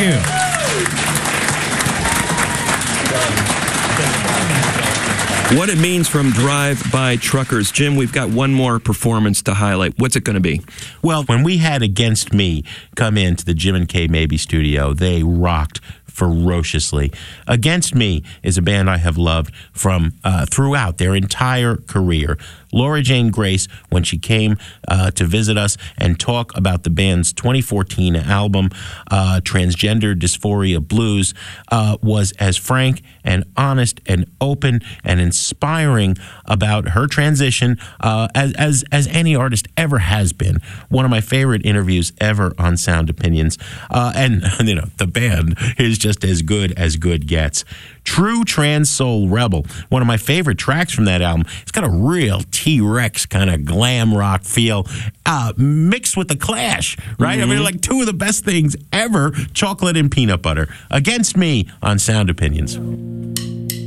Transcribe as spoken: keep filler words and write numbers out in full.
you. What it means from Drive-By Truckers. Jim, we've got one more performance to highlight. What's it going to be? Well, when we had Against Me come into the Jim and Kay Mabie studio, they rocked ferociously. Against Me is a band I have loved from uh, throughout their entire career. Laura Jane Grace, when she came uh, to visit us and talk about the band's twenty fourteen album, uh, Transgender Dysphoria Blues, uh, was as frank and honest and open and inspiring about her transition uh, as, as, as any artist ever has been. One of my favorite interviews ever on Sound Opinions. Uh, and, you know, the band is just as good as good gets. True Trans Soul Rebel, one of my favorite tracks from that album. It's got a real T-Rex kind of glam rock feel uh, mixed with the Clash, right? Mm-hmm. I mean, like two of the best things ever, chocolate and peanut butter. Against Me on Sound Opinions.